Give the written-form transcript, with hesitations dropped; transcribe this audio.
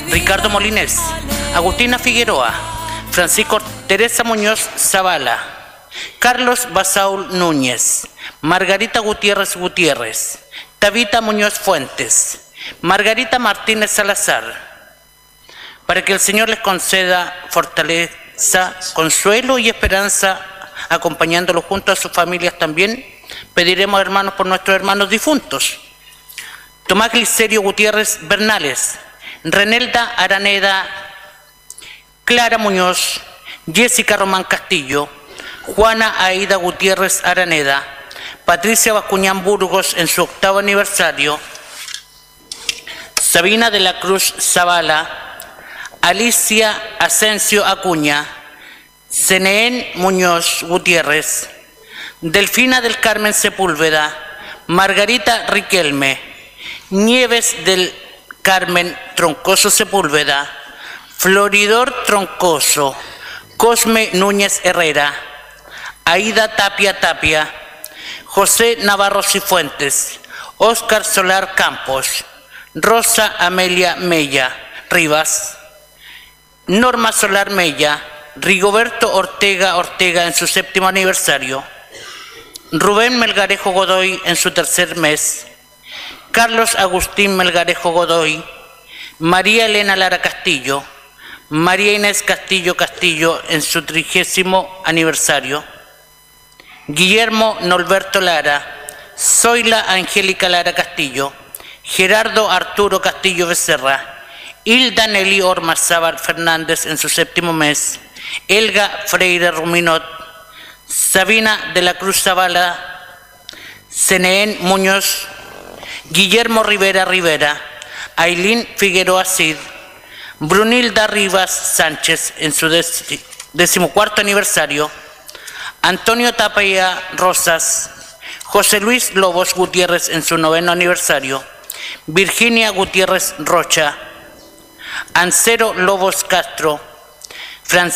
Ricardo Molines, Agustina Figueroa, Francisco Teresa Muñoz Zavala, Carlos Basaul Núñez, Margarita Gutiérrez Gutiérrez, Tabita Muñoz Fuentes, Margarita Martínez Salazar, para que el Señor les conceda fortaleza, consuelo y esperanza, acompañándolos junto a sus familias también. Pediremos, hermanos, por nuestros hermanos difuntos: Tomás Glicerio Gutiérrez Bernales, Renelda Araneda, Clara Muñoz, Jessica Román Castillo, Juana Aida Gutiérrez Araneda, Patricia Bascuñán Burgos en su 8º aniversario, Sabina de la Cruz Zavala, Alicia Asensio Acuña, Ceneen Muñoz Gutiérrez, Delfina del Carmen Sepúlveda, Margarita Riquelme, Nieves del Carmen Troncoso Sepúlveda, Floridor Troncoso, Cosme Núñez Herrera, Aida Tapia Tapia, José Navarro Cifuentes, Óscar Solar Campos, Rosa Amelia Mella Rivas, Norma Solar Mella, Rigoberto Ortega Ortega en su 7º aniversario, Rubén Melgarejo Godoy en su 3er mes, Carlos Agustín Melgarejo Godoy, María Elena Lara Castillo, María Inés Castillo Castillo en su 30º aniversario, Guillermo Norberto Lara, Zoila Angélica Lara Castillo, Gerardo Arturo Castillo Becerra, Hilda Nelly Ormazábal Fernández en su 7º mes, Elga Freire Ruminot, Sabina de la Cruz Zavala, Ceneen Muñoz, Guillermo Rivera Rivera, Ailín Figueroa Cid, Brunilda Rivas Sánchez en su 14º aniversario, Antonio Tapia Rosas, José Luis Lobos Gutiérrez en su 9º aniversario, Virginia Gutiérrez Rocha, Ancero Lobos Castro, Francisco